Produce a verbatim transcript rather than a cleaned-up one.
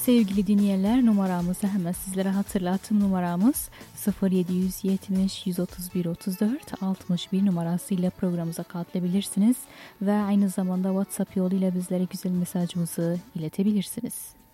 Sevgili dinleyenler, numaramızı hemen sizlere hatırlattım. Numaramız sıfır yedi yetmiş yüz otuz bir otuz dört altmış bir numarasıyla programımıza katılabilirsiniz ve aynı zamanda WhatsApp yoluyla bizlere güzel mesajınızı iletebilirsiniz.